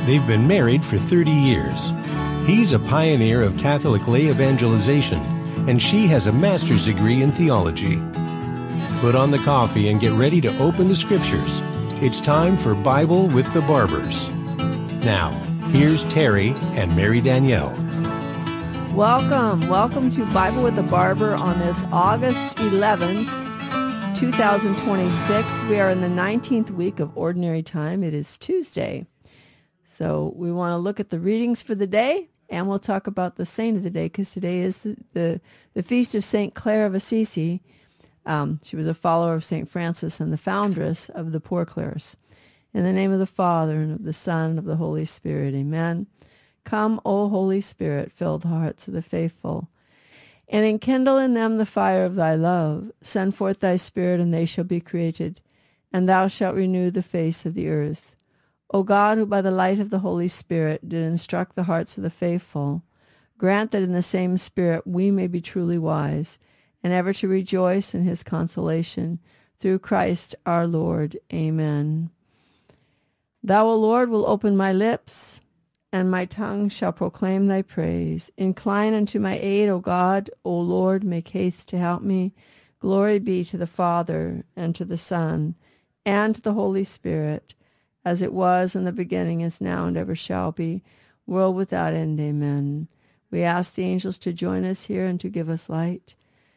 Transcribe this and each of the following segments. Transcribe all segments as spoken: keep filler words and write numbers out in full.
They've been married for thirty years. He's a pioneer of Catholic lay evangelization, and she has a master's degree in theology. Put on the coffee and get ready to open the scriptures. It's time for Bible with the Barbers. Now, here's Terry and Mary Danielle. Welcome, welcome to Bible with the Barber on this August eleventh, twenty twenty-six. We are in the nineteenth week of Ordinary Time. It is Tuesday. So we want to look at the readings for the day, and we'll talk about the saint of the day, because today is the, the, the feast of Saint Clare of Assisi. Um, she was a follower of Saint Francis and the foundress of the Poor Clares. In the name of the Father, and of the Son, and of the Holy Spirit, amen. Come, O Holy Spirit, fill the hearts of the faithful, and enkindle in them the fire of thy love. Send forth thy Spirit, and they shall be created, and thou shalt renew the face of the earth. O God, who by the light of the Holy Spirit did instruct the hearts of the faithful, grant that in the same Spirit we may be truly wise, and ever to rejoice in his consolation, through Christ our Lord. Amen. Thou, O Lord, will open my lips, and my tongue shall proclaim thy praise. Incline unto my aid, O God. O Lord, make haste to help me. Glory be to the Father, and to the Son, and to the Holy Spirit, as it was in the beginning, is now, and ever shall be, world without end. Amen. We ask the angels to join us here and to give us light.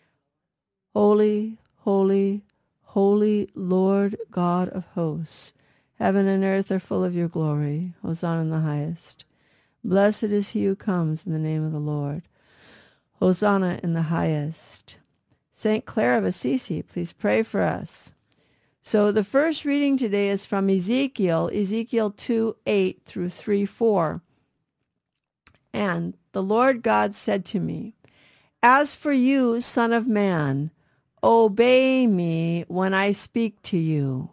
Holy, holy, holy Lord God of hosts, heaven and earth are full of your glory. Hosanna in the highest. Blessed is he who comes in the name of the Lord. Hosanna in the highest. Saint Clare of Assisi, please pray for us. So the first reading today is from Ezekiel, Ezekiel two, eight through three, four. And the Lord God said to me, As for you, son of man, obey me when I speak to you.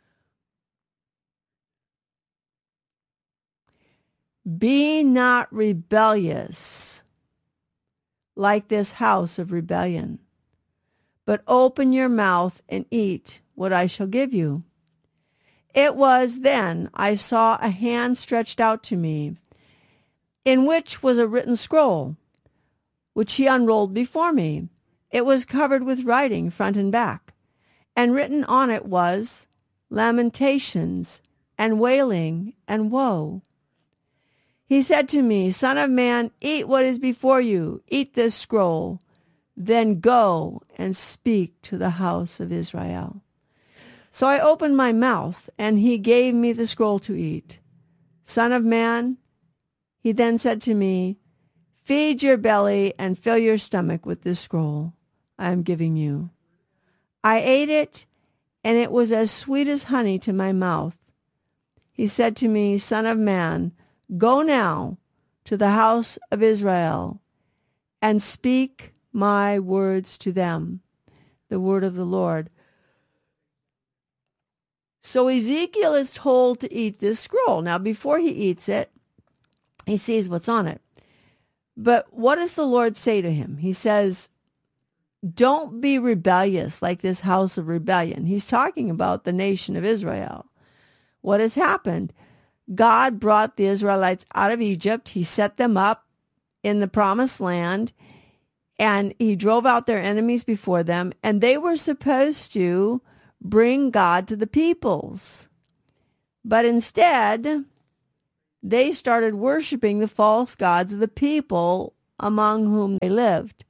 Be not rebellious like this house of rebellion, but open your mouth and eat what I shall give you. It was then I saw a hand stretched out to me, in which was a written scroll, which he unrolled before me. It was covered with writing front and back, and written on it was lamentations and wailing and woe. He said to me, Son of man, eat what is before you, eat this scroll, then go and speak to the house of Israel. So I opened my mouth, and he gave me the scroll to eat. Son of man, he then said to me, feed your belly and fill your stomach with this scroll I am giving you. I ate it, and it was as sweet as honey to my mouth. He said to me, Son of man, go now to the house of Israel and speak my words to them. The word of the Lord. So Ezekiel is told to eat this scroll. Now, before he eats it, he sees what's on it. But what does the Lord say to him? He says, don't be rebellious like this house of rebellion. He's talking about the nation of Israel. What has happened? God brought the Israelites out of Egypt. He set them up in the promised land, and he drove out their enemies before them, and they were supposed to bring God to the peoples. But instead, they started worshiping the false gods of the people among whom they lived.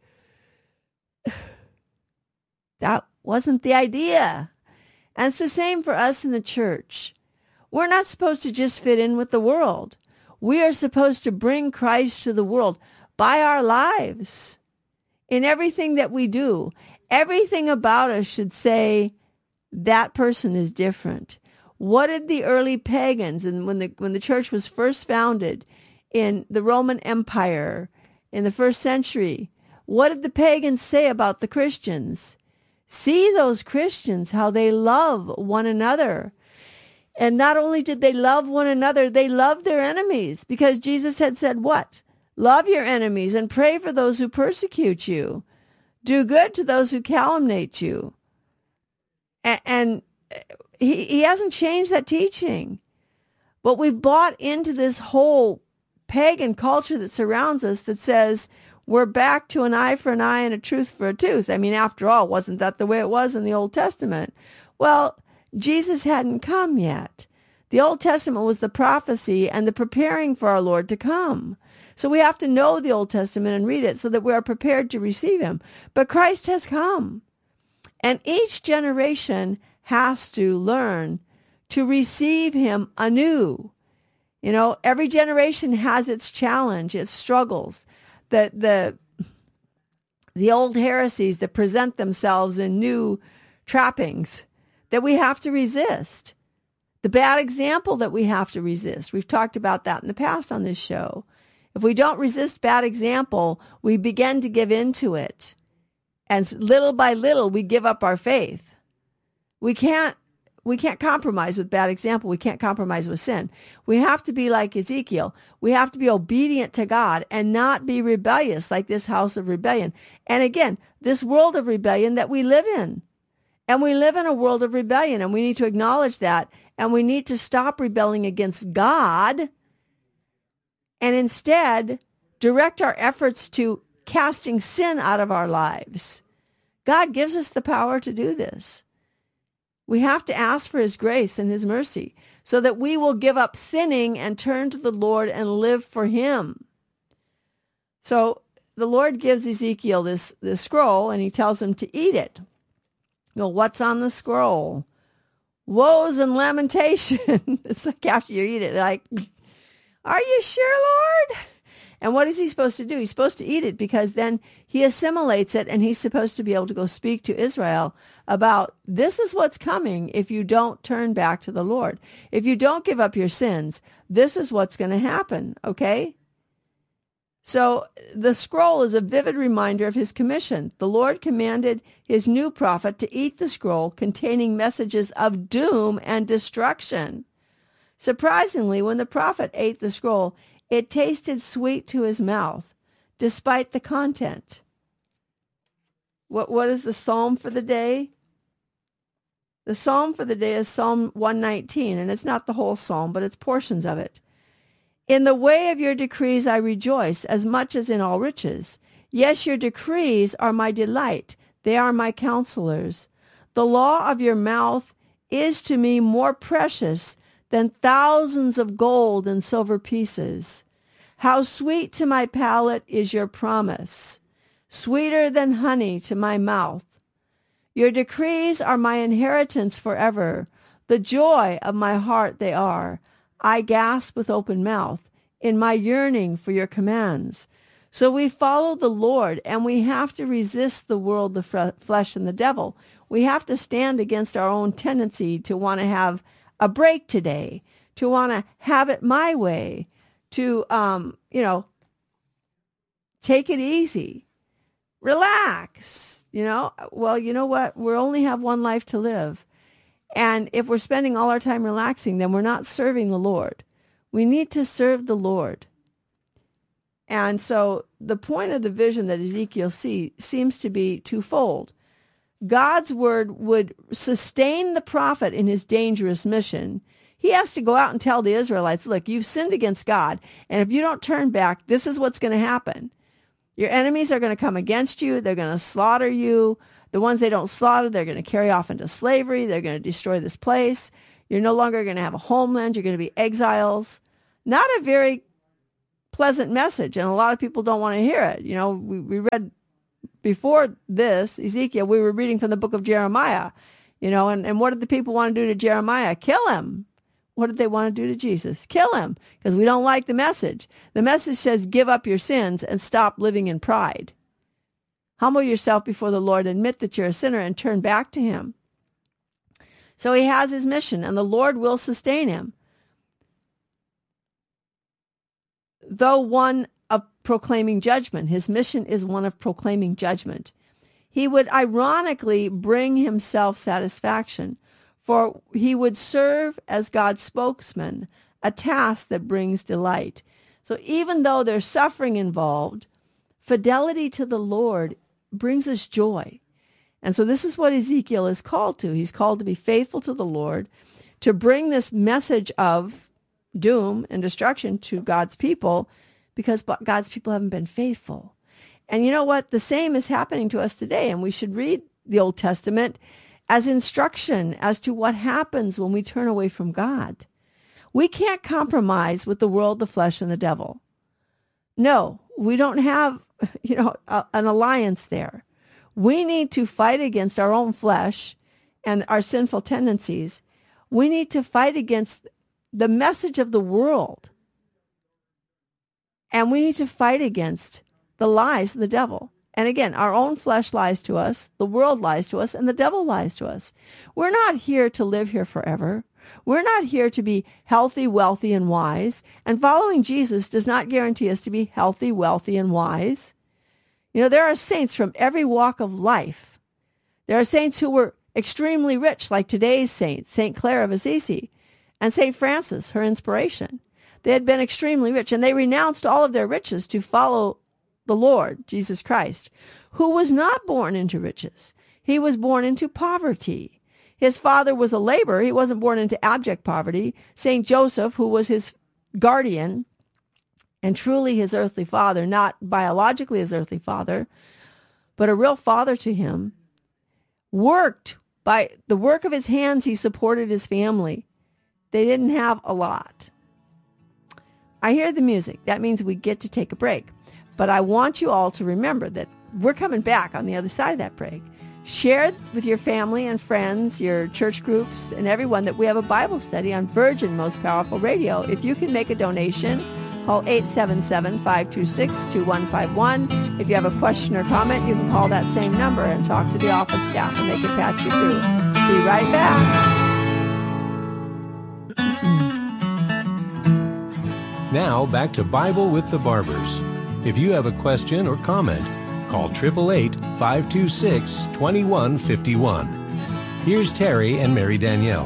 That wasn't the idea. And it's the same for us in the church. We're not supposed to just fit in with the world. We are supposed to bring Christ to the world by our lives. In everything that we do, everything about us should say, that person is different. What did the early pagans, and when the when the church was first founded in the Roman Empire in the first century, what did the pagans say about the Christians? See those Christians, how they love one another. And not only did they love one another, they loved their enemies, because Jesus had said what? Love your enemies and pray for those who persecute you. Do good to those who calumniate you. And, and he, he hasn't changed that teaching. But we've bought into this whole pagan culture that surrounds us that says we're back to an eye for an eye and a tooth for a tooth. I mean, after all, wasn't that the way it was in the Old Testament? Well, Jesus hadn't come yet. The Old Testament was the prophecy and the preparing for our Lord to come. So we have to know the Old Testament and read it so that we are prepared to receive him. But Christ has come. And each generation has to learn to receive him anew. You know, every generation has its challenge, its struggles. The, the, the old heresies that present themselves in new trappings that we have to resist. The bad example that we have to resist. We've talked about that in the past on this show. If we don't resist bad example, we begin to give into it. And little by little, we give up our faith. We can't, we can't compromise with bad example. We can't compromise with sin. We have to be like Ezekiel. We have to be obedient to God and not be rebellious like this house of rebellion. And again, this world of rebellion that we live in. And we live in a world of rebellion, and we need to acknowledge that. And we need to stop rebelling against God and instead direct our efforts to casting sin out of our lives. God gives us the power to do this. We have to ask for his grace and his mercy so that we will give up sinning and turn to the Lord and live for him. So the Lord gives Ezekiel this, this scroll, and he tells him to eat it. Well, what's on the scroll? Woes and lamentation. It's like after you eat it, like, are you sure, Lord? And what is he supposed to do? He's supposed to eat it because then he assimilates it, and he's supposed to be able to go speak to Israel about this is what's coming if you don't turn back to the Lord. If you don't give up your sins, this is what's going to happen, okay? So the scroll is a vivid reminder of his commission. The Lord commanded his new prophet to eat the scroll containing messages of doom and destruction. Surprisingly, when the prophet ate the scroll, it tasted sweet to his mouth, despite the content. What, what is the psalm for the day? The psalm for the day is Psalm one nineteen, and it's not the whole psalm, but it's portions of it. In the way of your decrees I rejoice, as much as in all riches. Yes, your decrees are my delight. They are my counselors. The law of your mouth is to me more precious than thousands of gold and silver pieces. How sweet to my palate is your promise, sweeter than honey to my mouth. Your decrees are my inheritance forever. The joy of my heart they are. I gasp with open mouth in my yearning for your commands. So we follow the Lord, and we have to resist the world, the f- flesh, and the devil. We have to stand against our own tendency to want to have a break today, to want to have it my way, to, um, you know, take it easy, relax, you know. Well, you know what? We only have one life to live. And if we're spending all our time relaxing, then we're not serving the Lord. We need to serve the Lord. And so the point of the vision that Ezekiel sees seems to be twofold. God's word would sustain the prophet in his dangerous mission. He has to go out and tell the Israelites, look, you've sinned against God, and if you don't turn back, this is what's going to happen. Your enemies are going to come against you. They're going to slaughter you. The ones they don't slaughter, they're going to carry off into slavery. They're going to destroy this place. You're no longer going to have a homeland. You're going to be exiles. Not a very pleasant message, and a lot of people don't want to hear it. You know, we, we read before this, Ezekiel, we were reading from the book of Jeremiah, you know, and, and what did the people want to do to Jeremiah? Kill him. What did they want to do to Jesus? Kill him, because we don't like the message. The message says, give up your sins and stop living in pride. Humble yourself before the Lord, admit that you're a sinner, and turn back to him. So he has his mission, and the Lord will sustain him. Though one of proclaiming judgment, his mission is one of proclaiming judgment. He would ironically bring himself satisfaction, for he would serve as God's spokesman, a task that brings delight. So even though there's suffering involved, fidelity to the Lord brings us joy. And so this is what Ezekiel is called to. He's called to be faithful to the Lord, to bring this message of doom and destruction to God's people because God's people haven't been faithful. And you know what? The same is happening to us today, and we should read the Old Testament as instruction as to what happens when we turn away from God. We can't compromise with the world, the flesh, and the devil. No, we don't have, you know, a, an alliance there. We need to fight against our own flesh and our sinful tendencies. We need to fight against the message of the world. And we need to fight against the lies of the devil. And again, our own flesh lies to us, the world lies to us, and the devil lies to us. We're not here to live here forever. We're not here to be healthy, wealthy, and wise. And following Jesus does not guarantee us to be healthy, wealthy, and wise. You know, there are saints from every walk of life. There are saints who were extremely rich, like today's saint, Saint Clare of Assisi, and Saint Francis, her inspiration. They had been extremely rich, and they renounced all of their riches to follow the Lord, Jesus Christ, who was not born into riches. He was born into poverty. His father was a laborer. He wasn't born into abject poverty. Saint Joseph, who was his guardian and truly his earthly father, not biologically his earthly father, but a real father to him, worked by the work of his hands. He supported his family. They didn't have a lot. I hear the music. That means we get to take a break. But I want you all to remember that we're coming back on the other side of that break. Share with your family and friends, your church groups, and everyone that we have a Bible study on Virgin Most Powerful Radio. If you can make a donation, call eight seven seven, five two six, two one five one. If you have a question or comment, you can call that same number and talk to the office staff, and they can patch you through. Be right back. Now, back to Bible with the Barbers. If you have a question or comment, call eight eight eight, five two six, two one five one. Here's Terry and Mary Danielle.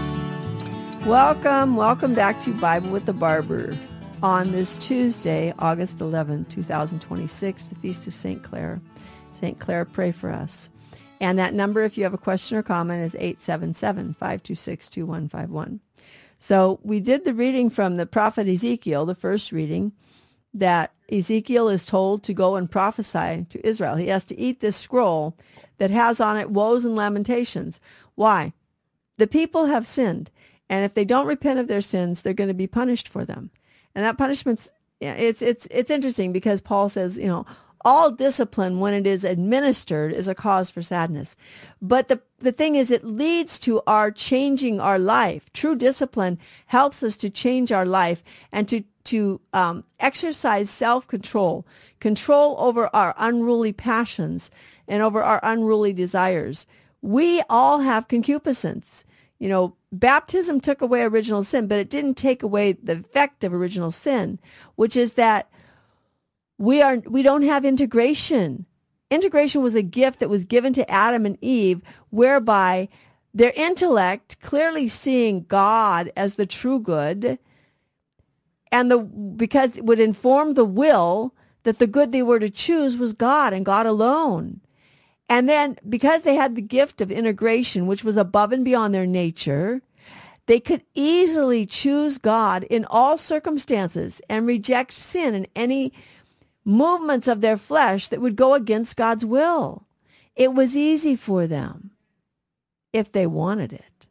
Welcome, welcome back to Bible with the Barber on this Tuesday, August eleventh, twenty twenty-six, the Feast of Saint Clare. Saint Clare, pray for us. And that number, if you have a question or comment, is eight seven seven, five two six, two one five one. So we did the reading from the prophet Ezekiel, the first reading, that Ezekiel is told to go and prophesy to Israel. He has to eat this scroll that has on it woes and lamentations. Why? The people have sinned, and if they don't repent of their sins, they're going to be punished for them. And that punishment's, it's it's it's interesting because Paul says, you know, all discipline, when it is administered, is a cause for sadness. But the, the thing is, it leads to our changing our life. True discipline helps us to change our life and to, to um, exercise self-control, control over our unruly passions and over our unruly desires. We all have concupiscence. You know, baptism took away original sin, but it didn't take away the effect of original sin, which is that We are we don't have integration. Integration was a gift that was given to Adam and Eve, whereby their intellect, clearly seeing God as the true good, and the because it would inform the will that the good they were to choose was God and God alone. And then because they had the gift of integration, which was above and beyond their nature, they could easily choose God in all circumstances and reject sin in any movements of their flesh that would go against God's will. It was easy for them if they wanted it.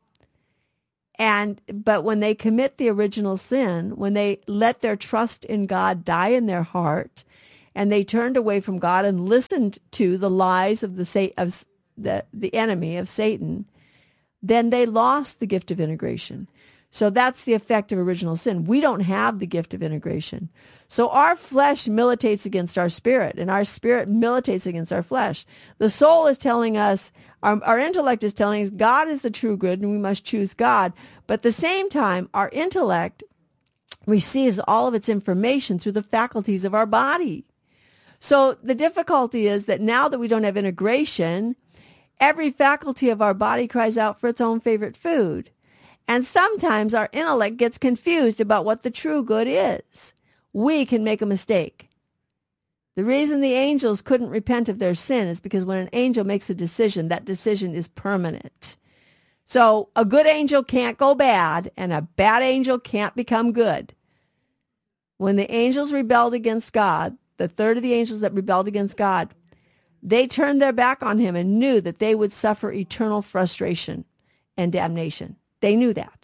And but when they commit the original sin, when they let their trust in God die in their heart, and they turned away from God and listened to the lies of the of the, the enemy of Satan, then they lost the gift of integration. So that's the effect of original sin. We don't have the gift of integration. So our flesh militates against our spirit, and our spirit militates against our flesh. The soul is telling us, our, our intellect is telling us God is the true good, and we must choose God. But at the same time, our intellect receives all of its information through the faculties of our body. So the difficulty is that now that we don't have integration, every faculty of our body cries out for its own favorite food. And sometimes our intellect gets confused about what the true good is. We can make a mistake. The reason the angels couldn't repent of their sin is because when an angel makes a decision, that decision is permanent. So a good angel can't go bad, and a bad angel can't become good. When the angels rebelled against God, the third of the angels that rebelled against God, they turned their back on him and knew that they would suffer eternal frustration and damnation. They knew that.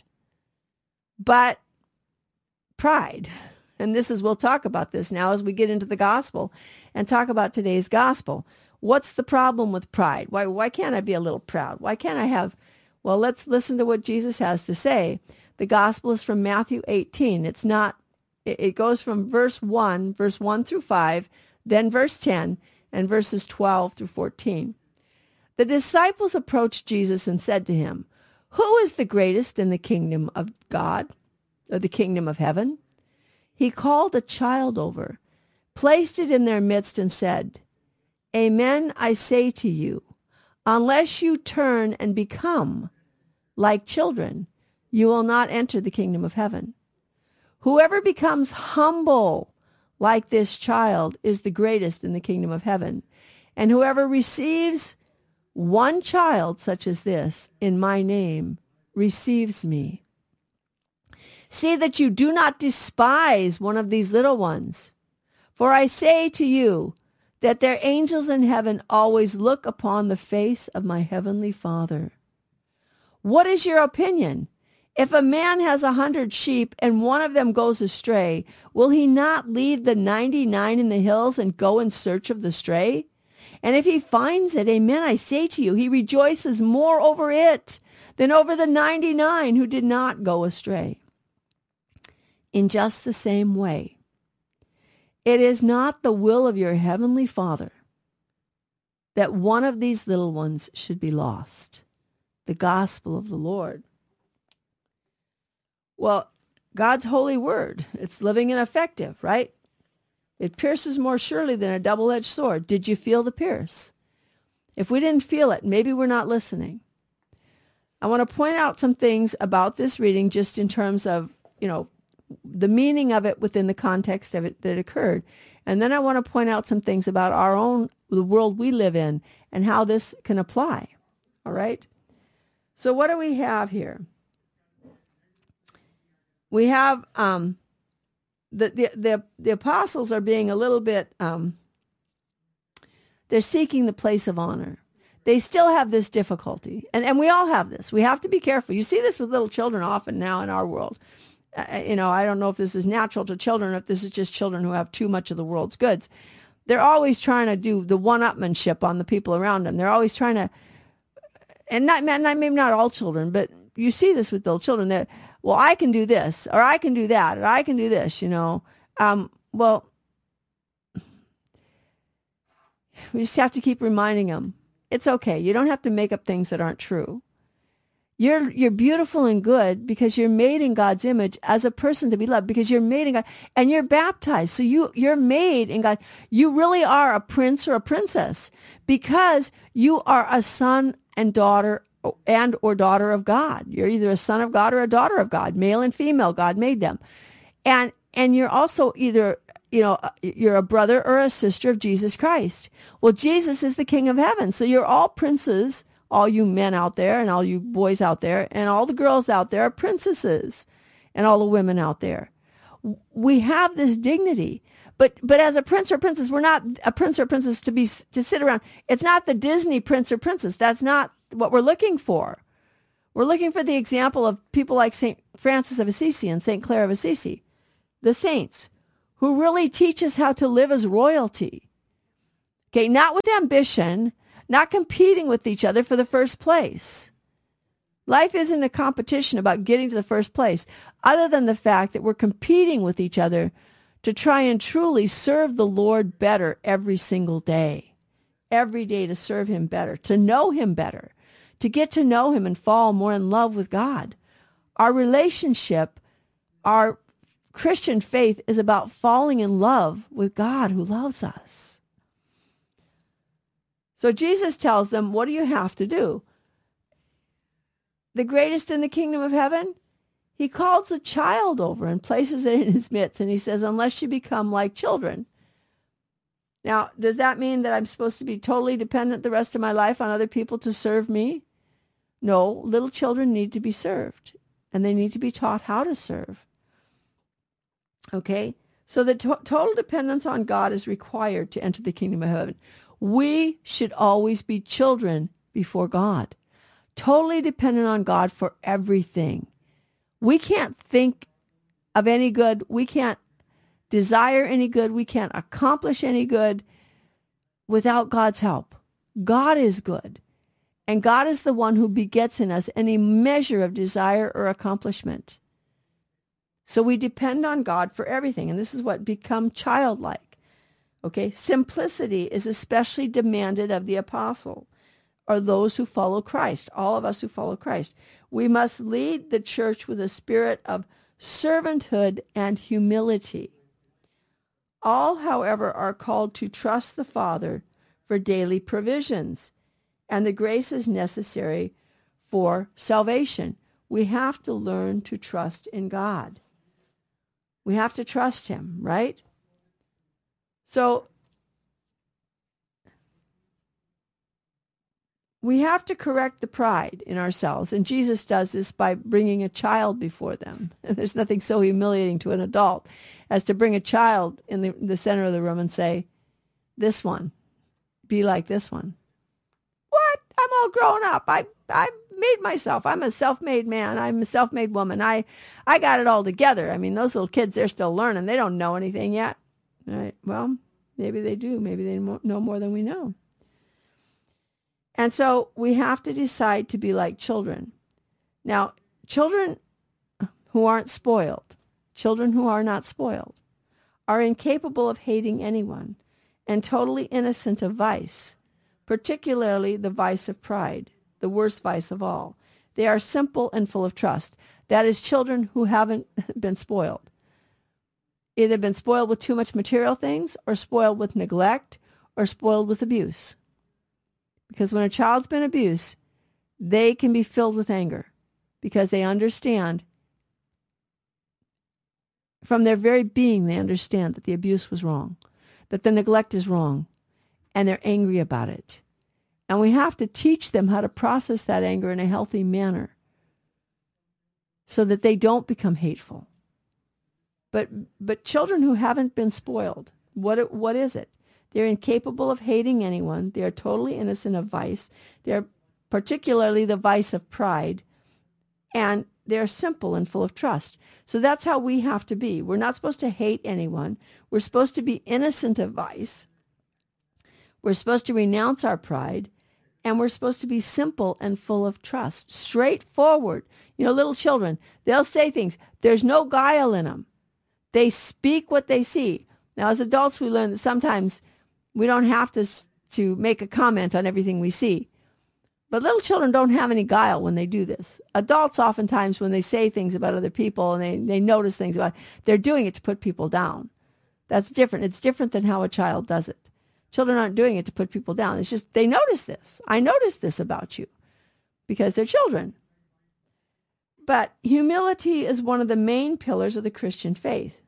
But pride, and this is, we'll talk about this now as we get into the gospel and talk about today's gospel. What's the problem with pride? Why, why can't I be a little proud? Why can't I have, well, let's listen to what Jesus has to say. The gospel is from Matthew eighteen. It's not, it, it goes from verse one, verse one through five, then verse ten, and verses twelve through fourteen. The disciples approached Jesus and said to him, "Who is the greatest in the kingdom of God, or the kingdom of heaven?" He called a child over, placed it in their midst, and said, "Amen, I say to you, unless you turn and become like children, you will not enter the kingdom of heaven. Whoever becomes humble like this child is the greatest in the kingdom of heaven. And whoever receives one child such as this in my name receives me. See that you do not despise one of these little ones. For I say to you that their angels in heaven always look upon the face of my heavenly Father. What is your opinion? If a man has a hundred sheep and one of them goes astray, will he not leave the ninety-nine in the hills and go in search of the stray? And if he finds it, amen, I say to you, he rejoices more over it than over the ninety-nine who did not go astray. In just the same way, it is not the will of your heavenly Father that one of these little ones should be lost." The gospel of the Lord. Well, God's holy word, it's living and effective, right? It pierces more surely than a double-edged sword. Did you feel the pierce? If we didn't feel it, maybe we're not listening. I want to point out some things about this reading just in terms of, you know, the meaning of it within the context of it that occurred. And then I want to point out some things about our own, the world we live in, and how this can apply. All right? So what do we have here? We have um, the, the the the apostles are being a little bit, um, they're seeking the place of honor. They still have this difficulty, and, and we all have this. We have to be careful. You see this with little children often now in our world. Uh, you know, I don't know if this is natural to children, or if this is just children who have too much of the world's goods. They're always trying to do the one-upmanship on the people around them. They're always trying to, and not, not maybe not all children, but you see this with little children that, well, I can do this, or I can do that, or I can do this, you know. Um, well, we just have to keep reminding them, it's okay. You don't have to make up things that aren't true. You're you're beautiful and good because you're made in God's image as a person to be loved, because you're made in God, and you're baptized. So you, you're made in God. You really are a prince or a princess because you are a son and daughter and or daughter of God. You're either a son of God or a daughter of God, male and female. God made them. And and you're also either, you know, you're a brother or a sister of Jesus Christ. Well, Jesus is the King of heaven. So you're all princes, all you men out there and all you boys out there and all the girls out there are princesses, and all the women out there. We have this dignity. But but as a prince or princess, we're not a prince or princess to be to sit around. It's not the Disney prince or princess. That's not what we're looking for. We're looking for the example of people like Saint Francis of Assisi and Saint Clare of Assisi, the saints, who really teach us how to live as royalty. Okay, not with ambition, not competing with each other for the first place. Life isn't a competition about getting to the first place, other than the fact that we're competing with each other to try and truly serve the Lord better every single day. Every day to serve him better, to know him better, to get to know him and fall more in love with God. Our relationship, our Christian faith is about falling in love with God who loves us. So Jesus tells them, what do you have to do? The greatest in the kingdom of heaven? He calls a child over and places it in his midst, and he says, unless you become like children. Now, does that mean that I'm supposed to be totally dependent the rest of my life on other people to serve me? No, little children need to be served, and they need to be taught how to serve. Okay? So the to- total dependence on God is required to enter the kingdom of heaven. We should always be children before God, totally dependent on God for everything. We can't think of any good. We can't desire any good. We can't accomplish any good without God's help. God is good. And God is the one who begets in us any measure of desire or accomplishment. So we depend on God for everything. And this is what become childlike. Okay? Simplicity is especially demanded of the apostle, or those who follow Christ, all of us who follow Christ. We must lead the church with a spirit of servanthood and humility. All, however, are called to trust the Father for daily provisions and the graces necessary for salvation. We have to learn to trust in God. We have to trust him, right? So we have to correct the pride in ourselves, and Jesus does this by bringing a child before them. And there's nothing so humiliating to an adult as to bring a child in the, the center of the room and say, this one, be like this one. What? I'm all grown up. I I made myself. I'm a self-made man. I'm a self-made woman. I I got it all together. I mean, those little kids, they're still learning. They don't know anything yet. Right? Well, maybe they do. Maybe they know more than we know. And so we have to decide to be like children. Now, children who aren't spoiled, children who are not spoiled, are incapable of hating anyone and totally innocent of vice, particularly the vice of pride, the worst vice of all. They are simple and full of trust. That is, children who haven't been spoiled. Either been spoiled with too much material things, or spoiled with neglect, or spoiled with abuse. Because when a child's been abused, they can be filled with anger because they understand, from their very being, they understand that the abuse was wrong, that the neglect is wrong, and they're angry about it. And we have to teach them how to process that anger in a healthy manner so that they don't become hateful. But but children who haven't been spoiled, what what is it? They're incapable of hating anyone. They are totally innocent of vice. They're particularly the vice of pride. And they're simple and full of trust. So that's how we have to be. We're not supposed to hate anyone. We're supposed to be innocent of vice. We're supposed to renounce our pride. And we're supposed to be simple and full of trust. Straightforward. You know, little children, they'll say things. There's no guile in them. They speak what they see. Now, as adults, we learn that sometimes we don't have to to make a comment on everything we see. But little children don't have any guile when they do this. Adults, oftentimes, when they say things about other people and they, they notice things about it, they're doing it to put people down. That's different. It's different than how a child does it. Children aren't doing it to put people down. It's just they notice this. I noticed this about you because they're children. But humility is one of the main pillars of the Christian faith.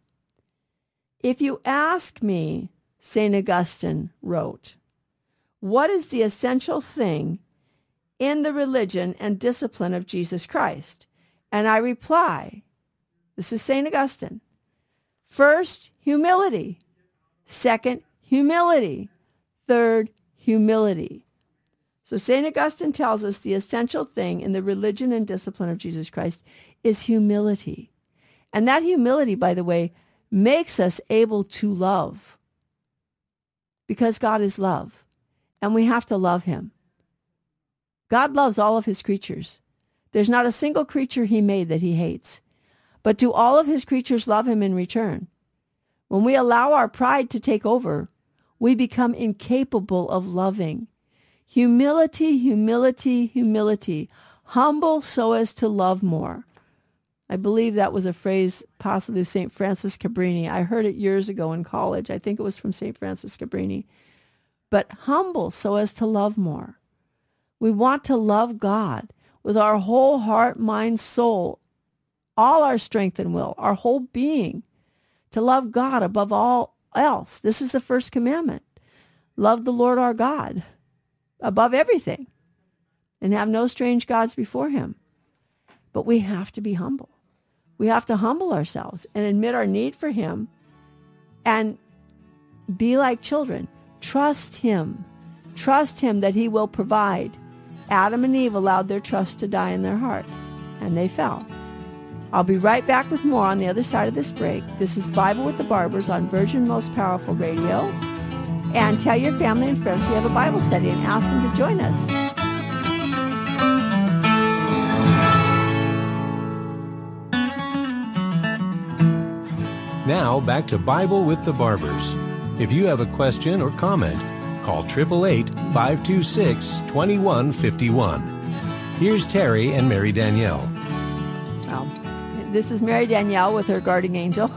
If you ask me, Saint Augustine wrote, what is the essential thing in the religion and discipline of Jesus Christ? And I reply, this is Saint Augustine, first, humility. Second, humility. Third, humility. So Saint Augustine tells us the essential thing in the religion and discipline of Jesus Christ is humility. And that humility, by the way, makes us able to love. Because God is love. And we have to love him. God loves all of his creatures. There's not a single creature he made that he hates. But do all of his creatures love him in return? When we allow our pride to take over, we become incapable of loving. Humility, humility, humility. Humble so as to love more. I believe that was a phrase possibly of Saint Francis Cabrini. I heard it years ago in college. I think it was from Saint Francis Cabrini. But humble so as to love more. We want to love God with our whole heart, mind, soul, all our strength and will, our whole being, to love God above all else. This is the first commandment. Love the Lord our God above everything. and have no strange gods before him. But we have to be humble. We have to humble ourselves and admit our need for him and be like children. Trust him. Trust him that he will provide. Adam and Eve allowed their trust to die in their heart, and they fell. I'll be right back with more on the other side of this break. This is Bible with the Barbers on Virgin Most Powerful Radio. And tell your family and friends we have a Bible study and ask them to join us. Now, back to Bible with the Barbers. If you have a question or comment, call eight eight eight, five two six, two one five one. Here's Terry and Mary Danielle. Well, this is Mary Danielle with her guardian angel.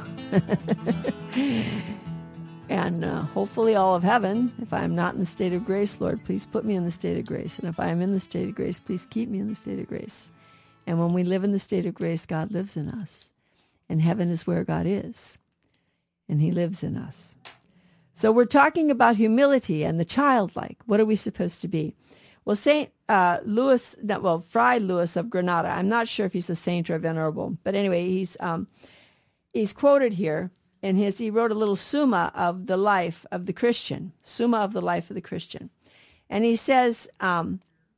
And uh, hopefully all of heaven, if I am not in the state of grace, Lord, please put me in the state of grace. And if I am in the state of grace, please keep me in the state of grace. And when we live in the state of grace, God lives in us. And heaven is where God is. And he lives in us. So we're talking about humility and the childlike. What are we supposed to be? Well, Saint uh, Louis, well, Fray Louis of Granada, I'm not sure if he's a saint or a venerable, but anyway, he's um, he's quoted here in his, he wrote a little summa of the life of the Christian, summa of the life of the Christian. And he says, um,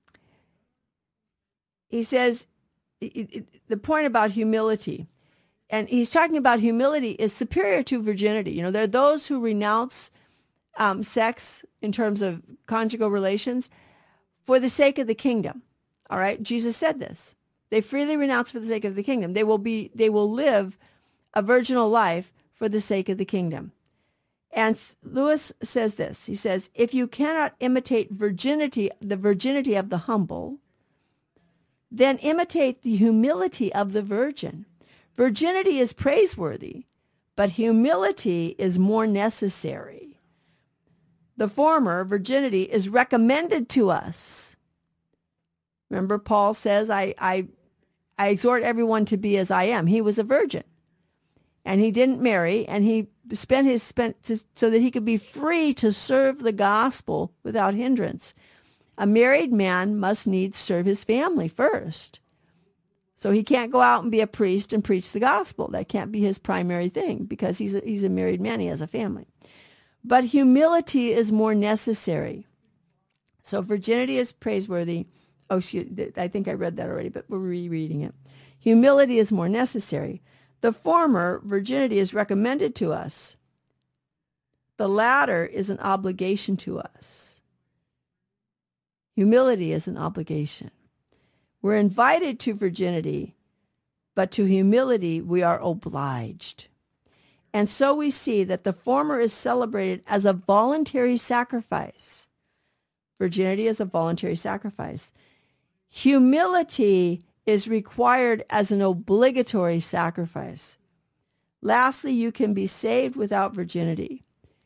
he says, it, it, the point about humility, and he's talking about humility is superior to virginity. You know, there are those who renounce um, sex in terms of conjugal relations for the sake of the kingdom. All right, Jesus said this. They freely renounce for the sake of the kingdom. They will be, they will live a virginal life for the sake of the kingdom. And Lewis says this. He says, if you cannot imitate virginity, the virginity of the humble, then imitate the humility of the virgin. Virginity is praiseworthy, but humility is more necessary. The former, virginity, is recommended to us. Remember, Paul says, I, I, I exhort everyone to be as I am. He was a virgin, and he didn't marry, and he spent his spent to, so that he could be free to serve the gospel without hindrance. A married man must needs serve his family first. So he can't go out and be a priest and preach the gospel. That can't be his primary thing because he's a, he's a married man. He has a family. But humility is more necessary. So virginity is praiseworthy. Oh, excuse, I think I read that already, but we're rereading it. Humility is more necessary. The former, virginity, is recommended to us. The latter is an obligation to us. Humility is an obligation. We're invited to virginity, but to humility we are obliged. And so we see that the former is celebrated as a voluntary sacrifice. Virginity is a voluntary sacrifice. Humility is required as an obligatory sacrifice. Lastly, you can be saved without virginity.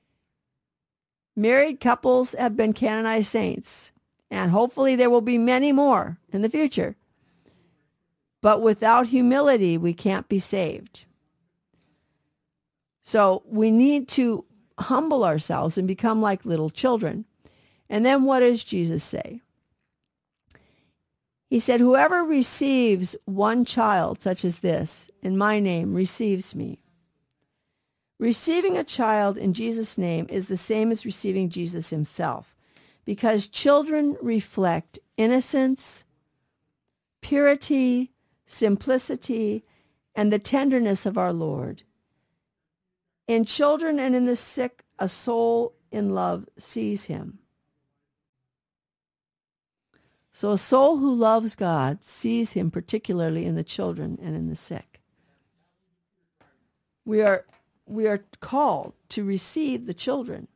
Married couples have been canonized saints, and hopefully there will be many more in the future. But without humility, we can't be saved. So we need to humble ourselves and become like little children. And then what does Jesus say? He said, whoever receives one child such as this in my name receives me. Receiving a child in Jesus' name is the same as receiving Jesus himself, because children reflect innocence, purity, simplicity, and the tenderness of our Lord. In children and in the sick, a soul in love sees him. So a soul who loves God sees him particularly in the children and in the sick. We are, we are called to receive the children.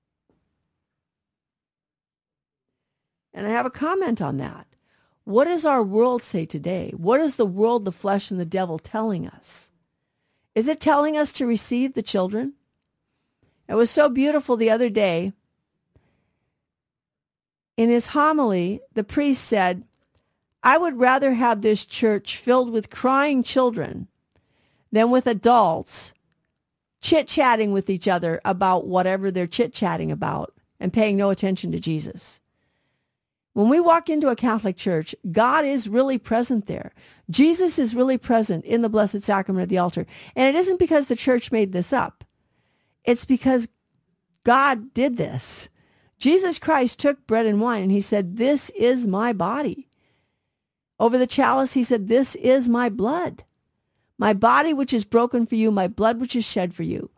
And I have a comment on that. What does our world say today? What is the world, the flesh, and the devil telling us? Is it telling us to receive the children? It was so beautiful the other day. In his homily, the priest said, I would rather have this church filled with crying children than with adults chit-chatting with each other about whatever they're chit-chatting about and paying no attention to Jesus. When we walk into a Catholic church, God is really present there. Jesus is really present in the Blessed Sacrament of the altar. And it isn't because the church made this up. It's because God did this. Jesus Christ took bread and wine and he said, "This is my body." Over the chalice, he said, "This is my blood. My body which is broken for you, my blood which is shed for you."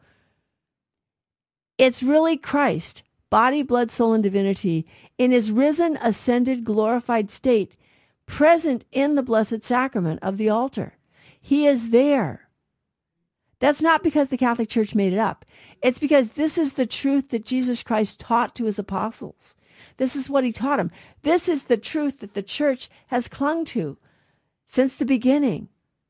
It's really Christ, body, blood, soul, and divinity, in his risen, ascended, glorified state, present in the Blessed Sacrament of the altar. He is there. That's not because the Catholic Church made it up. It's because this is the truth that Jesus Christ taught to his apostles. This is what he taught them. This is the truth that the church has clung to since the beginning.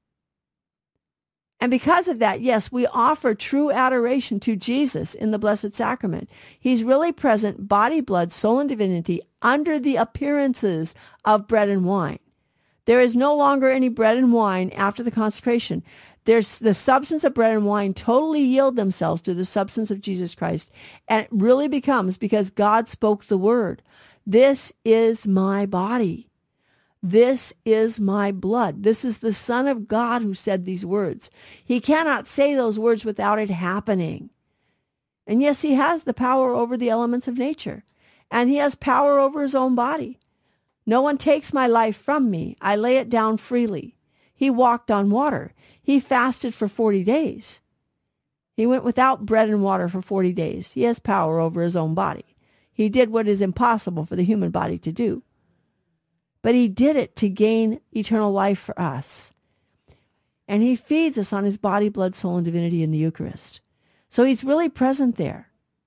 And because of that, yes, we offer true adoration to Jesus in the Blessed Sacrament. He's really present, body, blood, soul, and divinity, under the appearances of bread and wine. There is no longer any bread and wine after the consecration. There's the substance of bread and wine totally yield themselves to the substance of Jesus Christ. And it really becomes because God spoke the word. This is my body. This is my blood. This is the Son of God who said these words. He cannot say those words without it happening. And yes, he has the power over the elements of nature. And he has power over his own body. No one takes my life from me. I lay it down freely. He walked on water. He fasted for forty days. He went without bread and water for forty days. He has power over his own body. He did what is impossible for the human body to do. But he did it to gain eternal life for us. And he feeds us on his body, blood, soul, and divinity in the Eucharist. So he's really present there.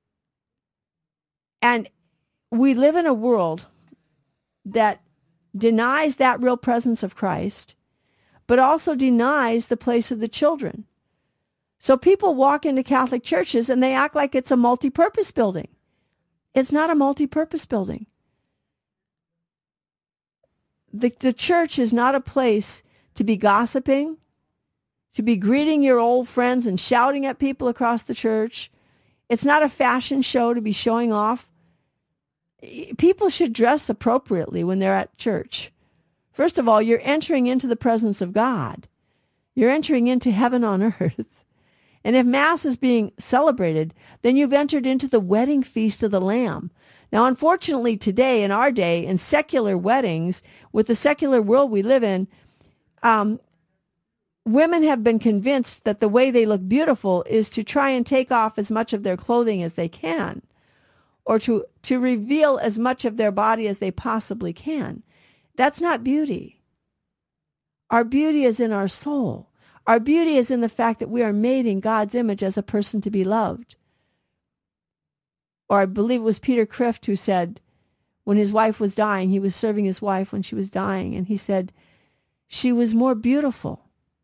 And we live in a world that denies that real presence of Christ, but also denies the place of the children. So people walk into Catholic churches and they act like it's a multi-purpose building. It's not a multi-purpose building. The, the church is not a place to be gossiping, to be greeting your old friends and shouting at people across the church. It's not a fashion show to be showing off. People should dress appropriately when they're at church. First of all, you're entering into the presence of God. You're entering into heaven on earth. And if Mass is being celebrated, then you've entered into the wedding feast of the Lamb. Now, unfortunately, today, in our day, in secular weddings, with the secular world we live in, um, women have been convinced that the way they look beautiful is to try and take off as much of their clothing as they can, or to, to reveal as much of their body as they possibly can. That's not beauty. Our beauty is in our soul. Our beauty is in the fact that we are made in God's image as a person to be loved. Or I believe it was Peter Crift who said, when his wife was dying, he was serving his wife when she was dying, and he said, she was more beautiful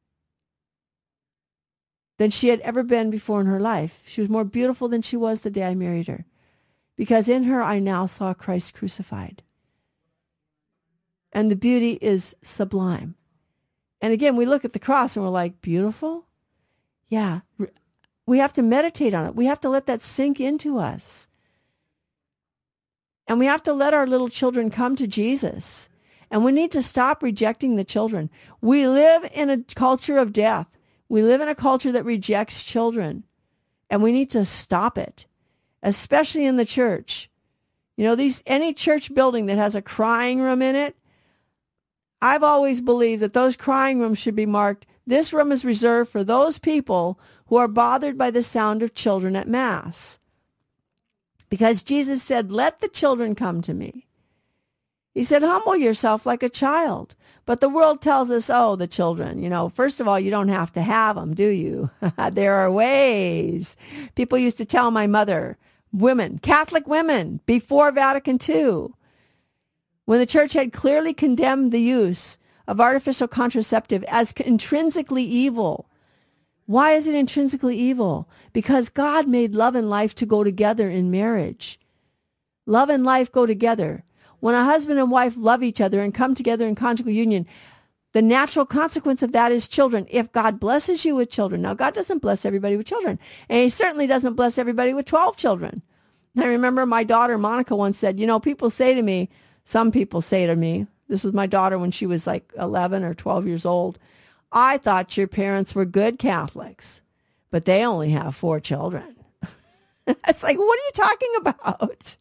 than she had ever been before in her life. She was more beautiful than she was the day I married her, because in her I now saw Christ crucified. And the beauty is sublime. And again, we look at the cross and we're like, beautiful? Yeah. We have to meditate on it. We have to let that sink into us. And we have to let our little children come to Jesus. And we need to stop rejecting the children. We live in a culture of death. We live in a culture that rejects children. And we need to stop it, especially in the church. You know, these any church building that has a crying room in it, I've always believed that those crying rooms should be marked, this room is reserved for those people who are bothered by the sound of children at Mass. Because Jesus said, let the children come to me. He said, humble yourself like a child. But the world tells us, oh, the children, you know, first of all, you don't have to have them, do you? There are ways. People used to tell my mother, women, Catholic women, before Vatican Two, when the church had clearly condemned the use of artificial contraceptive as intrinsically evil. Why is it intrinsically evil? Because God made love and life to go together in marriage. Love and life go together. When a husband and wife love each other and come together in conjugal union, the natural consequence of that is children. If God blesses you with children, now God doesn't bless everybody with children, and he certainly doesn't bless everybody with twelve children. I remember my daughter Monica once said, you know, people say to me, Some people say to me, this was my daughter when she was like eleven or twelve years old, I thought your parents were good Catholics, but they only have four children. It's like, what are you talking about?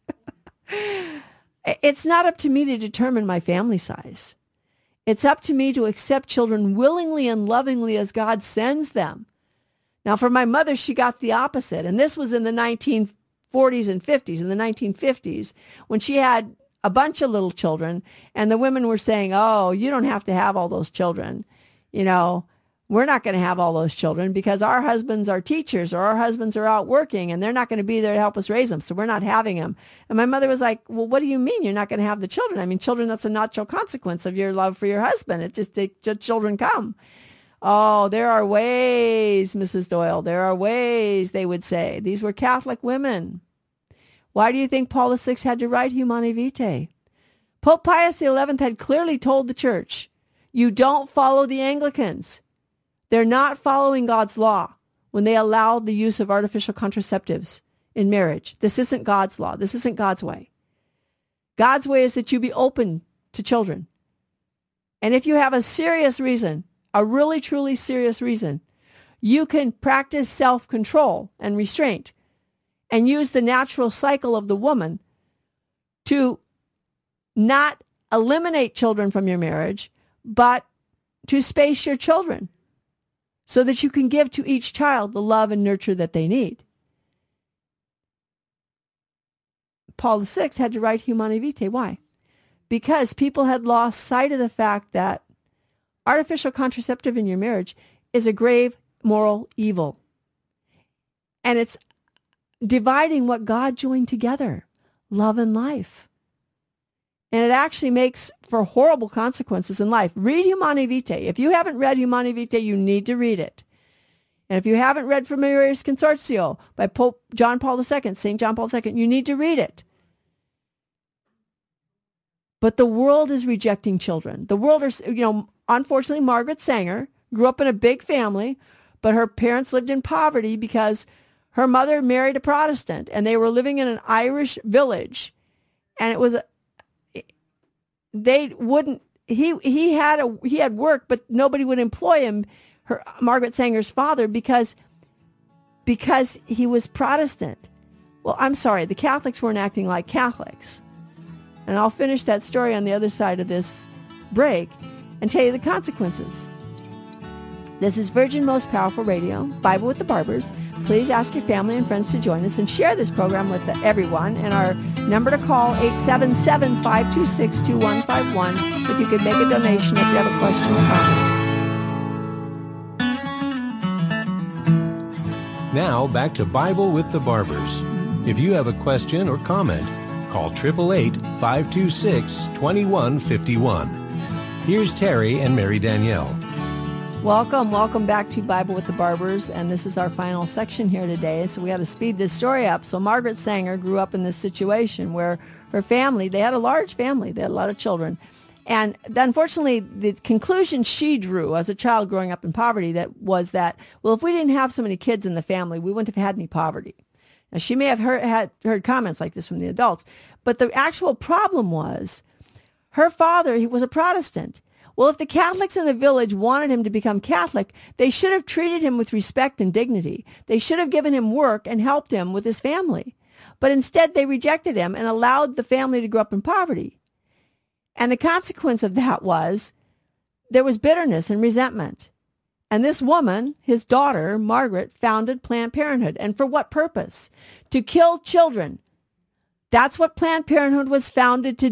It's not up to me to determine my family size. It's up to me to accept children willingly and lovingly as God sends them. Now, for my mother, she got the opposite. And this was in the nineteen forties and fifties. In the nineteen fifties, when she had a bunch of little children, and the women were saying, oh, you don't have to have all those children. You know, we're not going to have all those children because our husbands are teachers or our husbands are out working and they're not going to be there to help us raise them. So we're not having them. And my mother was like, well, what do you mean you're not going to have the children? I mean, children, that's a natural consequence of your love for your husband. It just, they, just children come. Oh, there are ways, Missus Doyle. There are ways, they would say. These were Catholic women. Why do you think Paul the Sixth had to write Humanae Vitae? Pope Pius the Eleventh had clearly told the church, you don't follow the Anglicans. They're not following God's law when they allowed the use of artificial contraceptives in marriage. This isn't God's law. This isn't God's way. God's way is that you be open to children. And if you have a serious reason, a really, truly serious reason, you can practice self-control and restraint and use the natural cycle of the woman to not eliminate children from your marriage, but to space your children so that you can give to each child the love and nurture that they need. Paul the Sixth had to write Humanae Vitae. Why? Because people had lost sight of the fact that artificial contraceptive in your marriage is a grave moral evil. And it's dividing what God joined together, love and life. And it actually makes for horrible consequences in life. Read Humanae Vitae. If you haven't read Humanae Vitae, you need to read it. And if you haven't read Familiaris Consortio by Pope John Paul the Second, Saint John Paul the Second, you need to read it. But the world is rejecting children. The world is, you know, unfortunately, Margaret Sanger grew up in a big family, but her parents lived in poverty because her mother married a Protestant, and they were living in an Irish village. And it was, a, they wouldn't, he he had a he had work, but nobody would employ him, her Margaret Sanger's father, because because he was Protestant. Well, I'm sorry, the Catholics weren't acting like Catholics. And I'll finish that story on the other side of this break and tell you the consequences. This is Virgin Most Powerful Radio, Bible with the Barbers. Please ask your family and friends to join us and share this program with everyone. And our number to call, eight seven seven, five two six, two one five one, if you could make a donation if you have a question or comment. Now, back to Bible with the Barbers. If you have a question or comment, call eight eight eight, five two six, two one five one. Here's Terry and Mary Danielle. Welcome, welcome back to Bible with the Barbers, and this is our final section here today, so we had to speed this story up. So Margaret Sanger grew up in this situation where her family, they had a large family, they had a lot of children, and unfortunately the conclusion she drew as a child growing up in poverty that was that, well, if we didn't have so many kids in the family, we wouldn't have had any poverty. Now, she may have heard, had heard comments like this from the adults, but the actual problem was her father, he was a Protestant. Well, if the Catholics in the village wanted him to become Catholic, they should have treated him with respect and dignity. They should have given him work and helped him with his family. But instead, they rejected him and allowed the family to grow up in poverty. And the consequence of that was there was bitterness and resentment. And this woman, his daughter, Margaret, founded Planned Parenthood. And for what purpose? To kill children. That's what Planned Parenthood was founded to